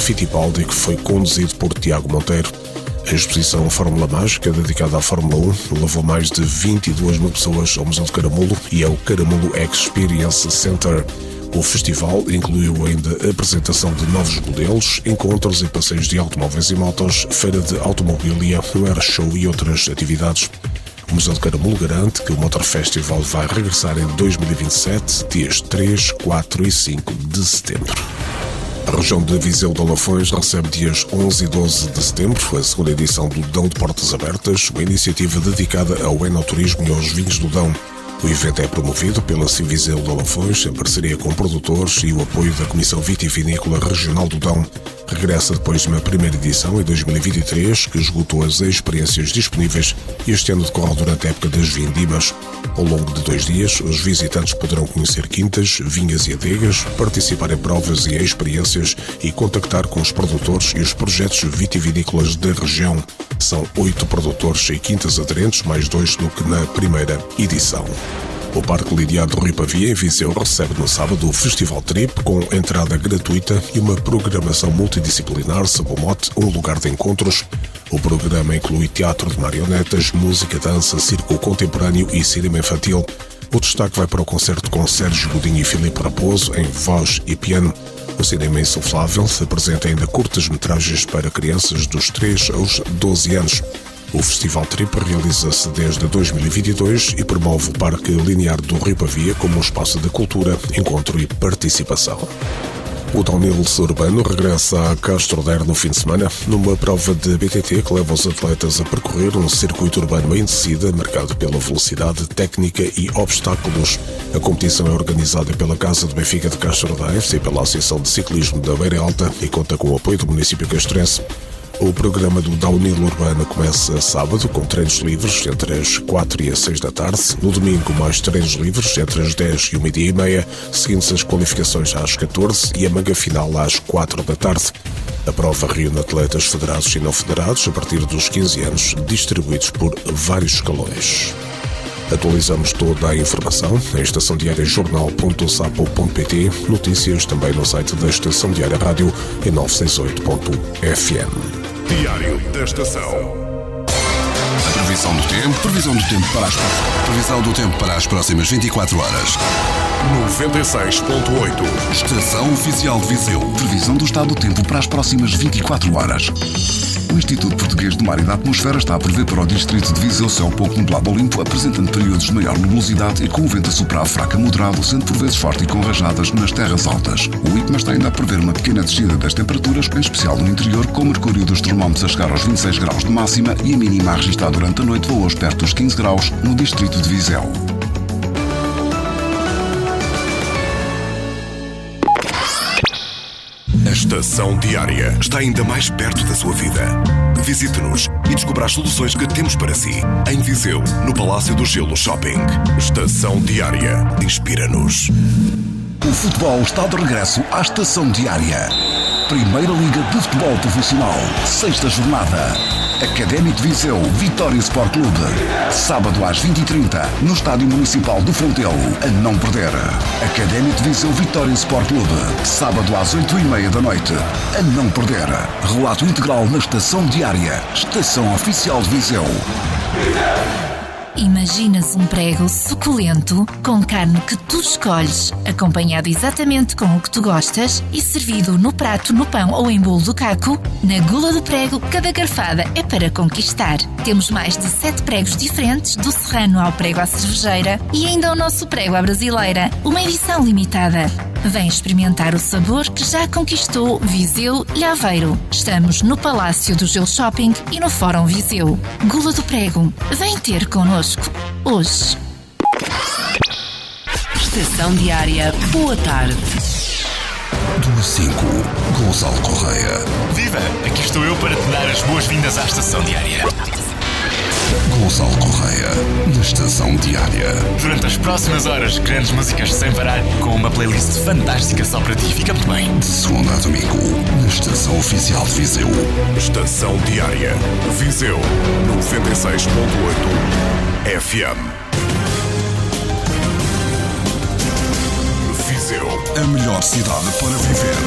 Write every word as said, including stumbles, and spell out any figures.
Fittipaldi, que foi conduzido por Tiago Monteiro. A exposição Fórmula Mágica, dedicada à Fórmula um, levou mais de vinte e duas mil pessoas ao Museu de Caramulo e ao Caramulo Experience Center. O festival incluiu ainda a apresentação de novos modelos, encontros e passeios de automóveis e motos, feira de automobilia, um air show e outras atividades. O Museu de Caramulo garante que o Motor Festival vai regressar em dois mil e vinte e sete, dias três, quatro e cinco de setembro. A região de Viseu de Lafões recebe dias onze e doze de setembro a segunda edição do Dão de Portas Abertas, uma iniciativa dedicada ao enoturismo e aos vinhos do Dão. O evento é promovido pela Civiseu de Lafões, em parceria com produtores e o apoio da Comissão Vitivinícola Regional do Dão. Regressa depois de uma primeira edição em dois mil e vinte e três, que esgotou as experiências disponíveis, e este ano decorre durante a época das vindimas. Ao longo de dois dias, os visitantes poderão conhecer quintas, vinhas e adegas, participar em provas e experiências e contactar com os produtores e os projetos vitivinícolas da região. São oito produtores e quintas aderentes, mais dois do que na primeira edição. O Parque Linear do Rio Pavia, em Viseu, recebe no sábado o Festival Trip, com entrada gratuita e uma programação multidisciplinar sob o mote Um Lugar de Encontros. O programa inclui teatro de marionetas, música, dança, circo contemporâneo e cinema infantil. O destaque vai para o concerto com Sérgio Godinho e Filipe Raposo, em voz e piano. O cinema insuflável se apresenta ainda curtas-metragens para crianças dos três aos doze anos. O Festival Trip realiza-se desde dois mil e vinte e dois e promove o Parque Linear do Rio Pavia como um espaço de cultura, encontro e participação. O downhill urbano regressa a Castro Daire no fim de semana, numa prova de B T T que leva os atletas a percorrer um circuito urbano em descida, marcado pela velocidade, técnica e obstáculos. A competição é organizada pela Casa de Benfica de Castro Daire e pela Associação de Ciclismo da Beira Alta e conta com o apoio do município castrense. O programa do downhill urbano começa sábado com treinos livres entre as quatro e as seis da tarde. No domingo, mais treinos livres entre as dez e o meio-dia e meia, seguindo-se as qualificações às catorze e a manga final às quatro da tarde. A prova reúne atletas federados e não federados a partir dos quinze anos, distribuídos por vários escalões. Atualizamos toda a informação em estação diária jornal ponto sapo ponto pt, notícias também no site da Estação Diária Rádio em novecentos e sessenta e oito ponto f m. Diário da Estação. A previsão do tempo, previsão do tempo para as previsão do tempo para as próximas vinte e quatro horas. noventa e seis ponto oito. Estação Oficial de Viseu. Previsão do estado do tempo para as próximas vinte e quatro horas. O Instituto Português do Mar e da Atmosfera está a prever para o distrito de Viseu céu pouco nublado ou limpo, apresentando períodos de maior nebulosidade e com o vento a soprar fraco a moderado, sendo por vezes forte e com rajadas nas terras altas. O IPMA está ainda a prever uma pequena descida das temperaturas, em especial no interior, com o mercúrio dos termómetros a chegar aos vinte e seis graus de máxima e a mínima a registrar durante a noite voa hoje perto dos quinze graus no distrito de Viseu. A Estação Diária está ainda mais perto da sua vida. Visite-nos e descubra as soluções que temos para si. Em Viseu, no Palácio do Gelo Shopping. Estação Diária. Inspira-nos. O futebol está de regresso à Estação Diária. Primeira Liga de Futebol Profissional. Sexta jornada. Académico de Viseu, Vitória Sport Clube. Sábado às vinte e trinta, no Estádio Municipal do Fontelo. A não perder. Académico de Viseu, Vitória Sport Clube. Sábado às oito e meia da noite. A não perder. Relato integral na Estação Diária. Estação Oficial de Viseu. Imaginas um prego suculento, com carne que tu escolhes, acompanhado exatamente com o que tu gostas e servido no prato, no pão ou em bolo do caco? Na Gula do Prego, cada garfada é para conquistar. Temos mais de sete pregos diferentes, do serrano ao prego à cervejeira e ainda o nosso prego à brasileira, uma edição limitada. Vem experimentar o sabor que já conquistou Viseu e Aveiro. Estamos no Palácio do Gelo Shopping e no Fórum Viseu. Gula do Prego, vem ter connosco hoje. Estação Diária, boa tarde. Do cinco, Gonçalo Correia. Viva! Aqui estou eu para te dar as boas-vindas à Estação Diária. Gonçalo Correia, na Estação Diária. Durante as próximas horas, grandes músicas sem parar, com uma playlist fantástica só para ti. Fica muito bem. De segunda a domingo, na Estação Oficial de Viseu. Estação Diária. Viseu, noventa e seis ponto oito F M. Viseu. A melhor cidade para viver.